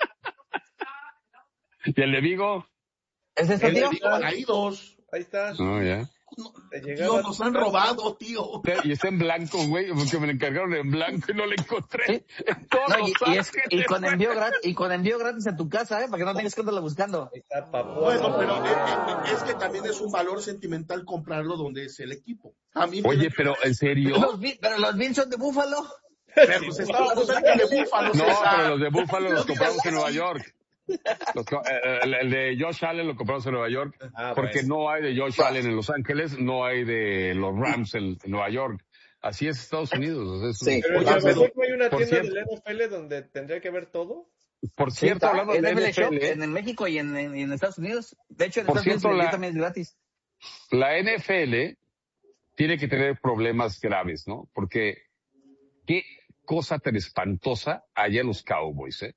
¿Y el de Vigo? ¿Es este, El- tío? Hay dos. Ahí está. No, ya. Te Tío, llegaba nos tu han casa. robado, tío. Y está en blanco, güey, porque me lo encargaron en blanco y no lo encontré. Sí. En todos No, los y, y, es, ángeles, y con güey. envío gratis, y con envío gratis a tu casa, ¿eh? Para que no tengas que andarlo buscando. Ahí está Papúa Bueno, Nueva pero Guinea. es, es- es que también es un valor sentimental comprarlo donde es el equipo. A mí me- Oye, pero ¿en serio? Los, Bi- pero los Bills son de Búfalo. Pero pues estábamos cerca de Búfalo, No, César. pero los de Búfalo los No compramos digas en Nueva así. York. Los co- eh, el, el de Josh Allen lo compramos en Nueva York, Ah, porque bueno. no hay de Josh Allen en Los Ángeles, no hay de los Rams en, en Nueva York. Así es Estados Unidos. o sea, es- Sí. Pero en por, Nueva cierto, York no hay una por tienda cierto- del N F L donde tendría que ver todo. por Sí, cierto, está hablando de en la N F L N F L, Shop, en, en México y en, en, y en Estados Unidos. De hecho, en Por Estados cierto, Unidos la- también es gratis. la N F L tiene que tener problemas graves, ¿no? Porque qué cosa tan espantosa hay en los Cowboys, ¿eh?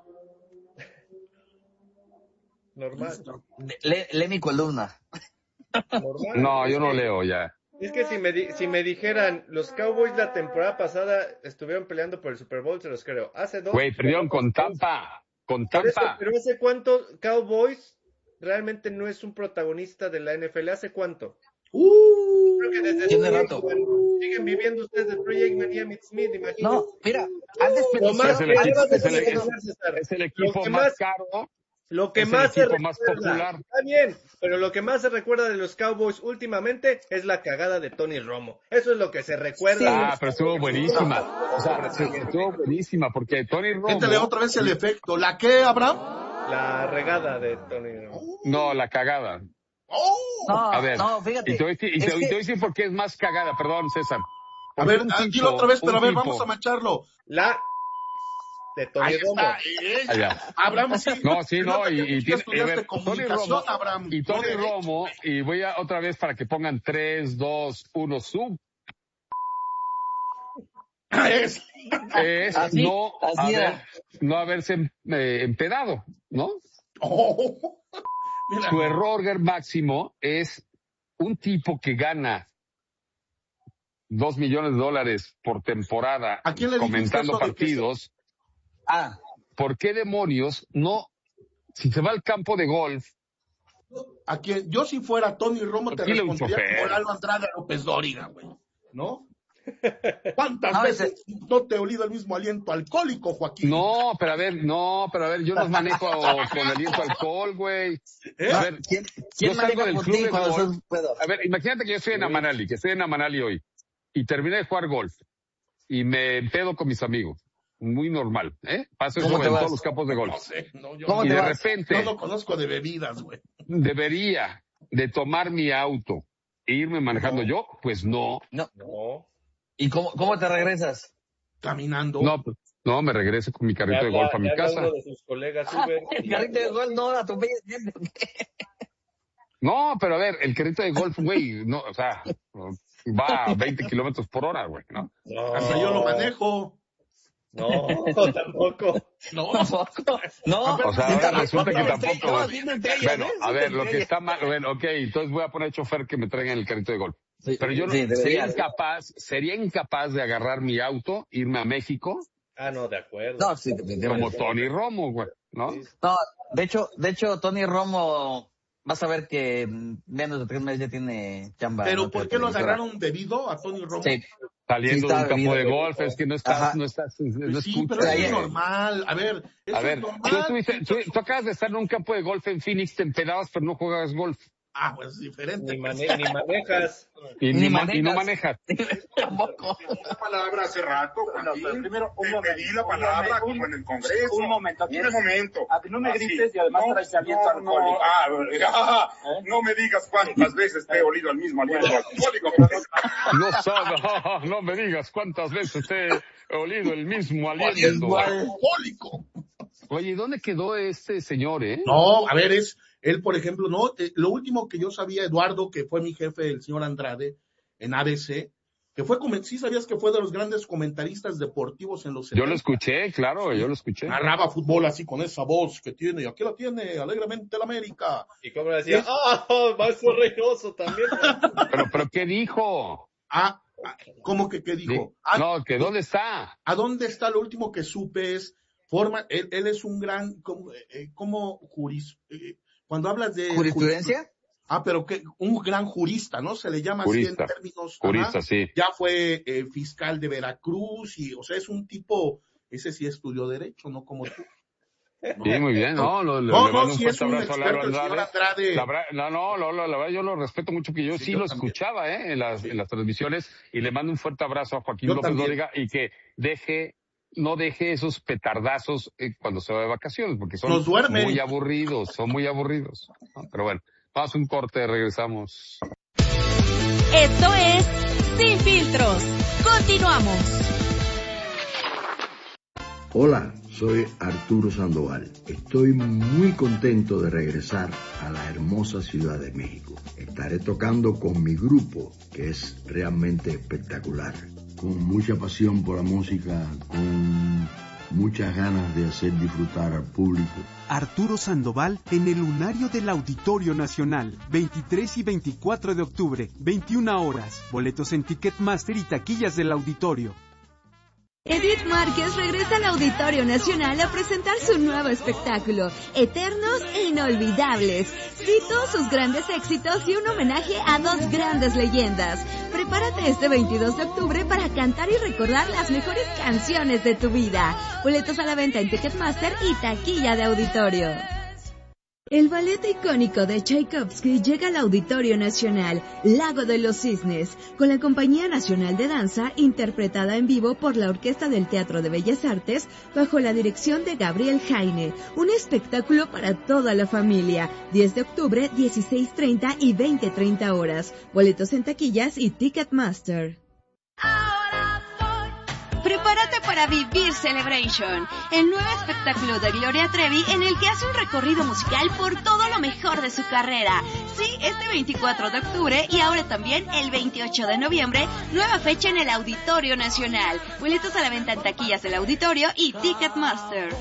Normal. Le, lee mi columna. Normal. No, Es yo no que- leo ya. Es que si me, di- si me dijeran, los Cowboys la temporada pasada estuvieron peleando por el Super Bowl, se los creo. Hace dos. Güey, perdieron con Tampa, con Por eso, Tampa. pero ¿hace cuánto Cowboys realmente no es un protagonista de la N F L? ¿Hace cuánto? Uh, Creo que desde Tiene Troy rato. Aikman. Siguen viviendo ustedes de Troy Aikman y Emmitt Smith, imagínense. No, mira, han Lo más Es el que equipo- debas de es el- es- pensar, César, Es el lo equipo que más más- caro. Lo que es el más se equipo más recuerda, popular. está bien, pero lo que más se recuerda de los Cowboys últimamente es la cagada de Tony Romo. Eso es lo que se recuerda. Ah, pero estuvo buenísima. O sea, estuvo buenísima porque Tony Romo. Métele otra vez el efecto. ¿La qué, Abraham? La regada de Tony Romo. No, la cagada. Oh. No, A ver. no, fíjate. Y te voy a decir, y te- es y que- te voy a decir por qué es más cagada, perdón, César. A Porque ver, un ah, tipo- dilo otra vez, pero a un ver, tipo- vamos a macharlo. La de Tony Ahí Romo. está. eh, Allá. Abraham, sí. No, sí, no, y, y Tú tiene, estudiaste a ver, Tony comunicación, Romo, Abraham. y Tony No derecho. Romo, y voy a otra vez para que pongan tres, dos, uno, sub, Es- es Así, no, así haber, era. no haberse eh, empedado, ¿no? Oh. Mira. Su error máximo es un tipo que gana dos millones de dólares por temporada ¿A quién le dijiste comentando eso de que partidos. Ah, ¿Por qué demonios no, si se va al campo de golf, A quien yo si fuera Tony Romo te Aquí le un respondería chofer. como Lalo Andrade a López Dóriga, güey. ¿No? ¿Cuántas no, veces ese... no te he olido el mismo aliento alcohólico, Joaquín? No, pero a ver, no, pero a ver, yo no manejo con aliento alcohol, güey. ¿Eh? A ver, ¿quién, quién yo salgo del club de golf. Puedo? A ver, imagínate que yo estoy en Amanali, que estoy en Amanali hoy, y terminé de jugar golf, y me empedo con mis amigos. Muy normal, ¿eh? Paso eso en todos los campos de golf. No sé, no, yo ¿Cómo y te de vas? repente... No lo conozco de bebidas, güey. Debería de tomar mi auto e irme manejando no. yo, pues no. No. No. ¿Y cómo, cómo te regresas? Caminando. No, no, me regreso con mi carrito ya, de golf a mi casa. Uno de sus colegas sube el carrito de golf no, a tu No, pero a ver, el carrito de golf, güey, no, o sea, va a veinte kilómetros por hora, güey, ¿no? No. Hasta yo lo manejo. No, tampoco. No, tampoco. No, o sea, ahora resulta que tampoco. Bueno, a ver, lo que está mal, bueno, ok, entonces voy a poner chofer que me traigan el carrito de golf. Sí, pero yo no, sí, sería incapaz, sería incapaz de agarrar mi auto, irme a México. Ah, no, de acuerdo. No, sí, como Tony Romo, güey, ¿no? No, de hecho, de hecho, Tony Romo, vas a ver que menos de tres meses ya tiene chamba. Pero ¿no? ¿Por qué lo agarraron bebido a Tony Romo? Sí. Saliendo sí, de un campo de golf, es que no estás, Ajá. no estás, no sí, escuchas. Pero es normal, a ver, eso a ver, es normal. Tú, tú, tú, tú acabas de estar en un campo de golf en Phoenix, te empedabas, pero no juegas golf. Ah, pues es diferente. Ni, mane ni manejas. Y, ni, ni, manejas. y no manejas. Tampoco. La palabra hace rato, bueno, primero, un momento. Pedí la palabra un, como en el Congreso. Un momento. Aquí un momento. A ti no me grites y además no, traes aliento no, alcohólico. No, ah, ¿Eh? no me digas cuántas veces te he olido el mismo aliento alcohólico. No sabes, no me digas cuántas veces te he olido el mismo aliento alcohólico. Oye, ¿dónde quedó este señor, eh? No, a ver, es... Él, por ejemplo, no, eh, lo último que yo sabía, Eduardo, que fue mi jefe, el señor Andrade, en A B C, que fue, sí sabías que fue de los grandes comentaristas deportivos en los setenta. Yo lo escuché, claro, yo lo escuché. Narraba fútbol así con esa voz que tiene, y aquí la tiene, alegremente el América. Y como decía, ¡ah, oh, maestro Reynoso también! pero, pero, ¿qué dijo? Ah, ¿cómo que qué dijo? Ah, no, que ¿dónde está? ¿A dónde está? Lo último que supe es, forma, él, él es un gran, como, eh, como juris, eh, cuando hablas de... ¿Jurisprudencia? Ah, pero que un gran jurista, ¿no? Se le llama jurista, así en términos... Jurista, ajá, sí. Ya fue eh, fiscal de Veracruz y, o sea, es un tipo, ese sí estudió Derecho, no como tú. ¿No? Sí, muy bien, no, lo, no, le no, un sí es un experto, el señor Andrade. La, no, no, no, la verdad yo lo respeto mucho, que yo sí, sí yo lo también. escuchaba, ¿eh? En las, sí. en las transmisiones, y le mando un fuerte abrazo a Joaquín yo López Dóriga, y que deje... no deje esos petardazos eh, cuando se va de vacaciones, porque son muy aburridos, son muy aburridos. ¿No? Pero bueno, vamos a un corte, regresamos. Esto es Sin Filtros. Continuamos. Hola, soy Arturo Sandoval. Estoy muy contento de regresar a la hermosa Ciudad de México. Estaré tocando con mi grupo, que es realmente espectacular. Con mucha pasión por la música, con muchas ganas de hacer disfrutar al público. Arturo Sandoval en el Lunario del Auditorio Nacional, veintitrés y veinticuatro de octubre, veintiuna horas. Boletos en Ticketmaster y taquillas del auditorio. Edith Márquez regresa al Auditorio Nacional a presentar su nuevo espectáculo, Eternos e Inolvidables. Cito sus grandes éxitos y un homenaje a dos grandes leyendas. Prepárate este veintidós de octubre para cantar y recordar las mejores canciones de tu vida. Boletos a la venta en Ticketmaster y taquilla de auditorio. El ballet icónico de Tchaikovsky llega al Auditorio Nacional, Lago de los Cisnes, con la Compañía Nacional de Danza, interpretada en vivo por la Orquesta del Teatro de Bellas Artes, bajo la dirección de Gabriel Jaine. Un espectáculo para toda la familia. diez de octubre, dieciséis treinta y veinte treinta horas. Boletos en taquillas y Ticketmaster. Prepárate para vivir Celebration, el nuevo espectáculo de Gloria Trevi en el que hace un recorrido musical por todo lo mejor de su carrera. Sí, este veinticuatro de octubre y ahora también el veintiocho de noviembre, nueva fecha en el Auditorio Nacional. Boletos a la venta en taquillas del auditorio y Ticketmaster.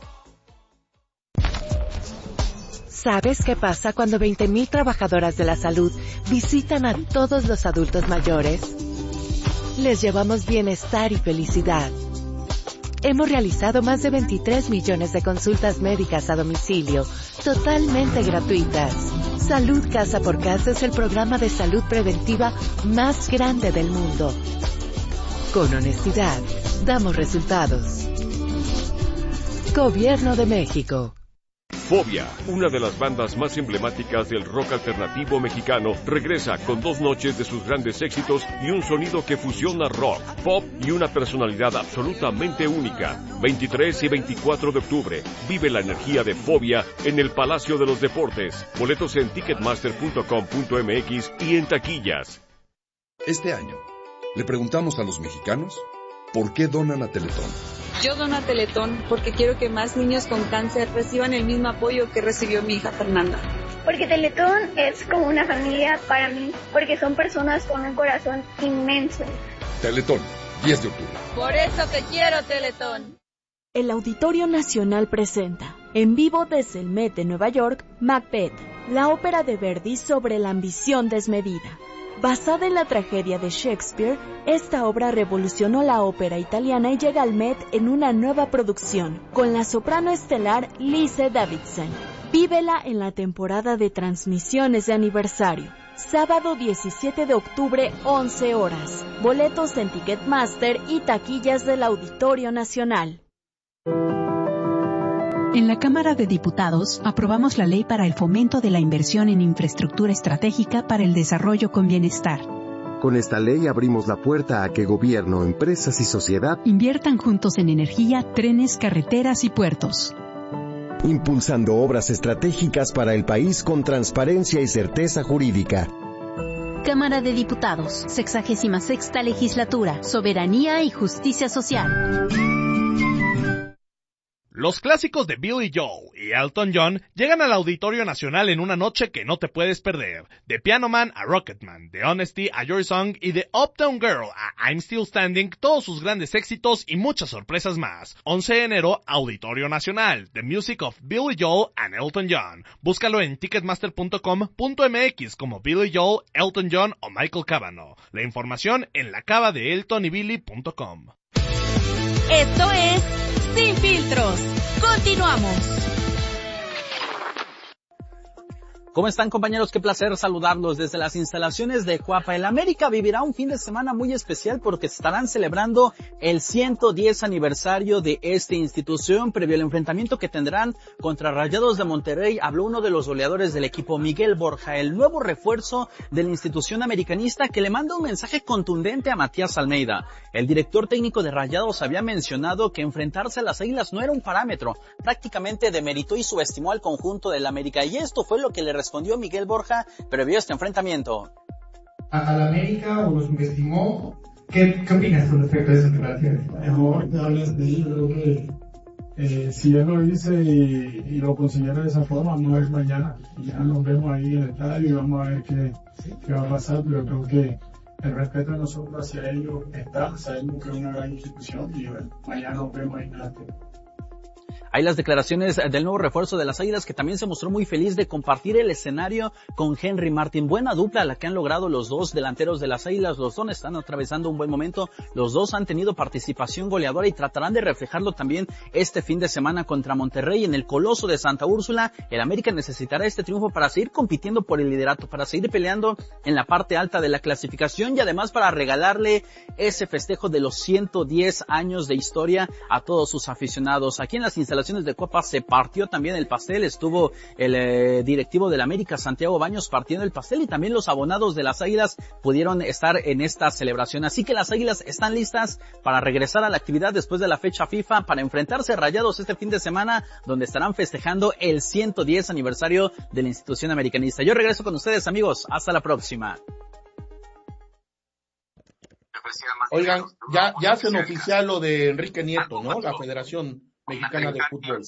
¿Sabes qué pasa cuando veinte mil trabajadoras de la salud visitan a todos los adultos mayores? Les llevamos bienestar y felicidad. Hemos realizado más de veintitrés millones de consultas médicas a domicilio, totalmente gratuitas. Salud Casa por Casa es el programa de salud preventiva más grande del mundo. Con honestidad, damos resultados. Gobierno de México. Fobia, una de las bandas más emblemáticas del rock alternativo mexicano, regresa con dos noches de sus grandes éxitos y un sonido que fusiona rock, pop y una personalidad absolutamente única. veintitrés y veinticuatro de octubre, vive la energía de Fobia en el Palacio de los Deportes. Boletos en ticketmaster punto com punto m x y en taquillas. Este año, le preguntamos a los mexicanos por qué donan a Teletón. Yo dono a Teletón porque quiero que más niños con cáncer reciban el mismo apoyo que recibió mi hija Fernanda. Porque Teletón es como una familia para mí, porque son personas con un corazón inmenso. Teletón, diez de octubre. Por eso te quiero, Teletón. El Auditorio Nacional presenta, en vivo desde el Met de Nueva York, Macbeth, la ópera de Verdi sobre la ambición desmedida. Basada en la tragedia de Shakespeare, esta obra revolucionó la ópera italiana y llega al Met en una nueva producción, con la soprano estelar Lise Davidson. Vívela en la temporada de transmisiones de aniversario. Sábado diecisiete de octubre, once horas. Boletos en Ticketmaster y taquillas del Auditorio Nacional. En la Cámara de Diputados aprobamos la Ley para el Fomento de la Inversión en Infraestructura Estratégica para el Desarrollo con Bienestar. Con esta ley abrimos la puerta a que gobierno, empresas y sociedad inviertan juntos en energía, trenes, carreteras y puertos. Impulsando obras estratégicas para el país con transparencia y certeza jurídica. Cámara de Diputados, sexagésima sexta Legislatura, Soberanía y Justicia Social. Los clásicos de Billy Joel y Elton John llegan al Auditorio Nacional en una noche que no te puedes perder. De Piano Man a Rocketman, de Honesty a Your Song y de Uptown Girl a I'm Still Standing, todos sus grandes éxitos y muchas sorpresas más. once de enero, Auditorio Nacional, The Music of Billy Joel and Elton John. Búscalo en ticketmaster punto com punto m x como Billy Joel, Elton John o Michael Cavanaugh. La información en la cava de elton y billy punto com. Esto es Sin Filtros. Continuamos. ¿Cómo están, compañeros? Qué placer saludarlos desde las instalaciones de Cuapa. El América vivirá un fin de semana muy especial porque estarán celebrando el ciento diez aniversario de esta institución. Previo al enfrentamiento que tendrán contra Rayados de Monterrey, habló uno de los goleadores del equipo, Miguel Borja, el nuevo refuerzo de la institución americanista, que le manda un mensaje contundente a Matías Almeida. El director técnico de Rayados había mencionado que enfrentarse a las Águilas no era un parámetro. Prácticamente demeritó y subestimó al conjunto del América, y esto fue lo que le respondió Miguel Borja previo a este enfrentamiento. ¿A la América o los subestimó? ¿Qué, ¿Qué opinas con respecto a esas declaraciones? Mejor que hables de ello. Creo que eh, si él lo dice y, y lo considera de esa forma, no es mañana. Ya nos vemos ahí en el estadio y vamos a ver qué, qué va a pasar, pero creo que el respeto de nosotros hacia ellos está. Sabemos que es una gran institución y bueno, mañana nos vemos ahí en el estadio. Hay las declaraciones del nuevo refuerzo de las Águilas, que también se mostró muy feliz de compartir el escenario con Henry Martin. Buena dupla la que han logrado los dos delanteros de las Águilas. Los dos están atravesando un buen momento. Los dos han tenido participación goleadora y tratarán de reflejarlo también este fin de semana contra Monterrey en el Coloso de Santa Úrsula. El América necesitará este triunfo para seguir compitiendo por el liderato, para seguir peleando en la parte alta de la clasificación y además para regalarle ese festejo de los ciento diez años de historia a todos sus aficionados. Aquí en las instalaciones de Copa se partió también el pastel. Estuvo el eh, directivo del América, Santiago Baños, partiendo el pastel, y también los abonados de las Águilas pudieron estar en esta celebración. Así que las Águilas están listas para regresar a la actividad después de la fecha FIFA, para enfrentarse a Rayados este fin de semana, donde estarán festejando el ciento diez aniversario de la institución americanista. Yo regreso con ustedes, amigos. Hasta la próxima. Oigan, ya, ya hacen oficial lo de Enrique Nieto, ¿no? La Federación Mexicana de Fútbol.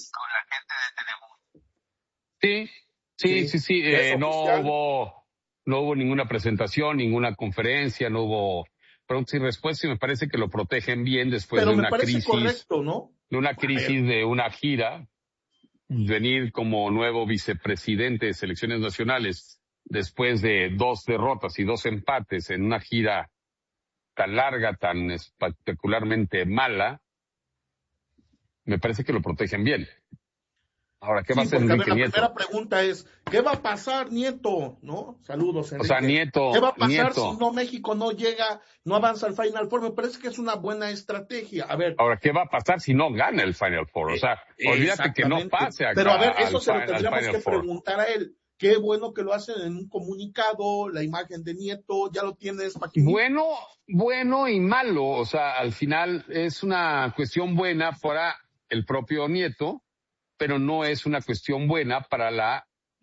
Sí, sí, sí, sí. Eh, no hubo, no hubo ninguna presentación, ninguna conferencia, no hubo preguntas y respuestas, y me parece que lo protegen bien después Pero de una me parece crisis, correcto, ¿no? de una crisis de una gira, venir como nuevo vicepresidente de selecciones nacionales después de dos derrotas y dos empates en una gira tan larga, tan espectacularmente mala. Me parece que lo protegen bien. Ahora, ¿qué va Sí, a hacer porque, a ver, Enrique la Nieto? primera pregunta es, ¿qué va a pasar, Nieto? ¿No? Saludos, Enrique. O sea, Nieto, ¿Qué va a pasar Nieto. si no México no llega, no avanza al Final Four? Me parece que es una buena estrategia. A ver. Ahora, ¿qué va a pasar si no gana el Final Four? O sea, Eh, olvídate que no pase acá. Pero a ver, eso al se lo fi- al tendríamos Final que Four. preguntar a él. Qué bueno que lo hacen en un comunicado, la imagen de Nieto, ya lo tienes, Paquín. Bueno, bueno y malo. O sea, al final es una cuestión buena para el propio Nieto, pero no es una cuestión buena para la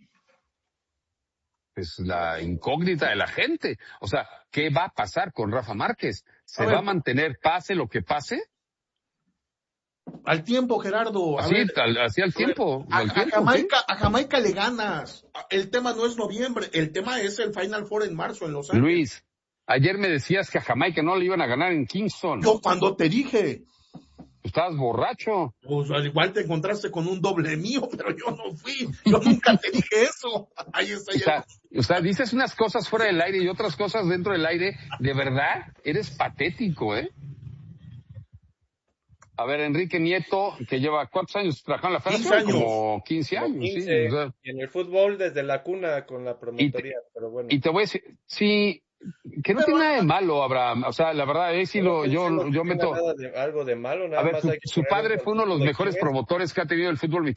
pues la incógnita de la gente. O sea, ¿qué va a pasar con Rafa Márquez? ¿Se A va ver. a mantener pase lo que pase? Al tiempo, Gerardo. A Así, ver, al, así al a ver, tiempo. A, al a tiempo, Jamaica, a Jamaica le ganas. El tema no es noviembre, el tema es el Final Four en marzo en Los ¿sí? Ángeles. Luis, ayer me decías que a Jamaica no le iban a ganar en Kingston. Yo cuando te dije, Estabas borracho. pues al igual te encontraste con un doble mío, pero yo no fui. Yo nunca te dije eso. Ahí está. O sea, o sea, dices unas cosas fuera del aire y otras cosas dentro del aire. De verdad, eres patético, ¿eh? A ver, Enrique Nieto, que lleva ¿cuántos años trabajando en la federación? quince años. Como quince años, quince, sí. O sea, y en el fútbol desde la cuna con la promotoría, pero bueno. y te voy a decir, sí, que no tiene nada de malo, Abraham. O sea, la verdad es, sí lo, yo, No yo tiene meto. nada de- algo de malo, nada A ver, más su, hay que su poner padre en fue uno de los mejores contexto. promotores que ha tenido el fútbol